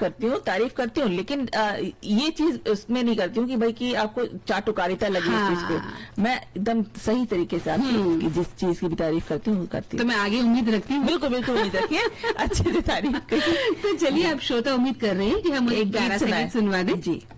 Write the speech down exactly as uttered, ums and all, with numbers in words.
करती हूँ, तारीफ करती हूँ, लेकिन आ, ये चीज उसमें नहीं करती हूँ कि भाई कि आपको चाटुकारिता लगे हाँ। इस चीज पे। मैं एकदम सही तरीके से आपकी जिस चीज की भी तारीफ करती हूँ वो करती हूँ। तो मैं आगे उम्मीद रखती हूँ। बिल्कुल बिल्कुल उम्मीद रखिए अच्छे से तारीफ करिए। तो चलिए, आप श्रोता उम्मीद कर रहे हैं कि हम एक प्यारा सा गीत सुनवा दें। जी।